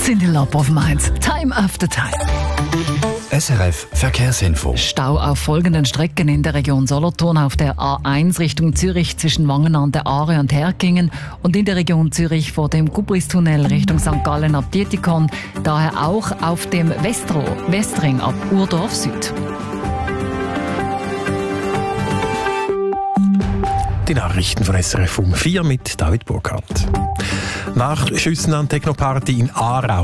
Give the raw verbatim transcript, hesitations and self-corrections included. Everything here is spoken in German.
Cindy Lop meint Time after Time. S R F Verkehrsinfo. Stau auf folgenden Strecken in der Region Solothurn: auf der A eins Richtung Zürich zwischen Wangen an der Aare und Herkingen und in der Region Zürich vor dem Gubristunnel Richtung Sankt Gallen ab Dietikon. Daher auch auf dem Westro, Westring ab Urdorf Süd. Die Nachrichten von S R F um vier mit David Burkhardt. Nach Schüssen an Technoparty in Aarau